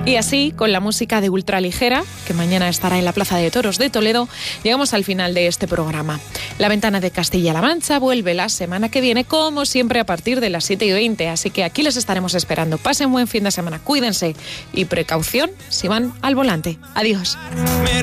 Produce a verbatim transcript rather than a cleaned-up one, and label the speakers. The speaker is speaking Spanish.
Speaker 1: Y así, con la música de Ultraligera, que mañana estará en la Plaza de Toros de Toledo, llegamos al final de este programa. La Ventana de Castilla-La Mancha vuelve la semana que viene, como siempre, a partir de las siete y veinte. Así que aquí les estaremos esperando. Pasen buen fin de semana, cuídense y precaución si van al volante. Adiós.